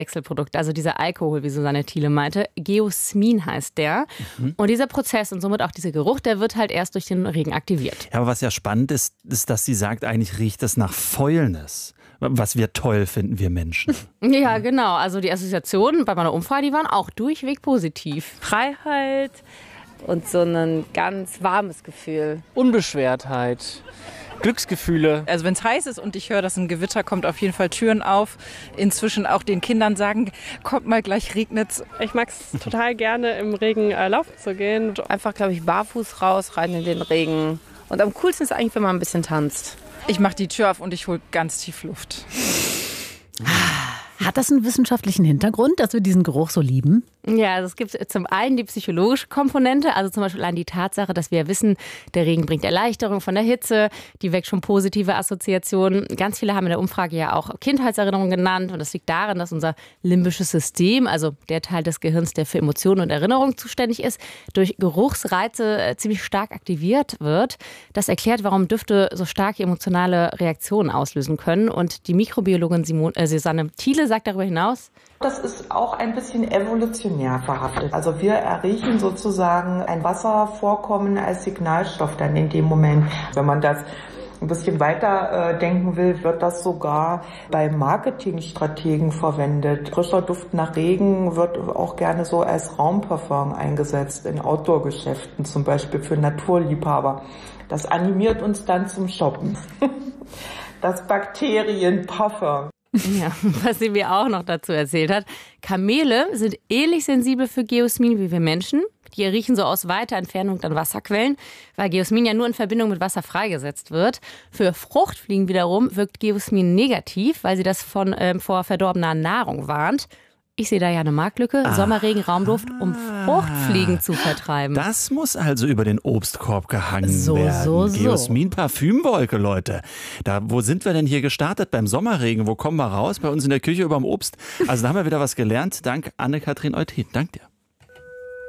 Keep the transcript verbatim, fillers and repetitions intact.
Wechselprodukt, also dieser Alkohol, wie Susanne Thiele meinte. Geosmin heißt der. Mhm. Und dieser Prozess und somit auch dieser Geruch, der wird halt erst durch den Regen aktiviert. Ja, aber was ja spannend ist, ist, dass sie sagt, eigentlich riecht es nach Fäulnis. Was wir toll finden, wir Menschen. Ja, genau. Also die Assoziationen bei meiner Umfrage, die waren auch durchweg positiv. Freiheit und so ein ganz warmes Gefühl. Unbeschwertheit. Glücksgefühle. Also wenn es heiß ist und ich höre, dass ein Gewitter kommt, auf jeden Fall Türen auf. Inzwischen auch den Kindern sagen, kommt mal, gleich regnet's. Ich mag es total gerne, im Regen äh, laufen zu gehen. Einfach, glaube ich, barfuß raus, rein in den Regen. Und am coolsten ist eigentlich, wenn man ein bisschen tanzt. Ich mache die Tür auf und ich hole ganz tief Luft. Hat das einen wissenschaftlichen Hintergrund, dass wir diesen Geruch so lieben? Ja, also es gibt zum einen die psychologische Komponente, also zum Beispiel an die Tatsache, dass wir wissen, der Regen bringt Erleichterung von der Hitze, die weckt schon positive Assoziationen. Ganz viele haben in der Umfrage ja auch Kindheitserinnerungen genannt und das liegt daran, dass unser limbisches System, also der Teil des Gehirns, der für Emotionen und Erinnerungen zuständig ist, durch Geruchsreize ziemlich stark aktiviert wird. Das erklärt, warum Düfte so starke emotionale Reaktionen auslösen können. Und die Mikrobiologin Simone, äh, Susanne Thiele sagt darüber hinaus: Das ist auch ein bisschen evolutionär verhaftet. Also wir erriechen sozusagen ein Wasservorkommen als Signalstoff dann in dem Moment. Wenn man das ein bisschen weiter äh, denken will, wird das sogar bei Marketingstrategen verwendet. Frischer Duft nach Regen wird auch gerne so als Raumparfum eingesetzt, in Outdoor-Geschäften zum Beispiel für Naturliebhaber. Das animiert uns dann zum Shoppen. Das Bakterienparfum. Ja, was sie mir auch noch dazu erzählt hat: Kamele sind ähnlich sensibel für Geosmin wie wir Menschen. Die riechen so aus weiter Entfernung an Wasserquellen, weil Geosmin ja nur in Verbindung mit Wasser freigesetzt wird. Für Fruchtfliegen wiederum wirkt Geosmin negativ, weil sie das von, ähm, vor verdorbener Nahrung warnt. Ich sehe da ja eine Marktlücke. Ah. Sommerregen, Raumduft, um Fruchtfliegen zu vertreiben. Das muss also über den Obstkorb gehangen so, werden. So, so. Geosmin Parfümwolke, Leute. Da, wo sind wir denn hier gestartet? Beim Sommerregen. Wo kommen wir raus? Bei uns in der Küche überm Obst. Also da haben wir wieder was gelernt. Dank Anne-Kathrin Eutin. Dank dir.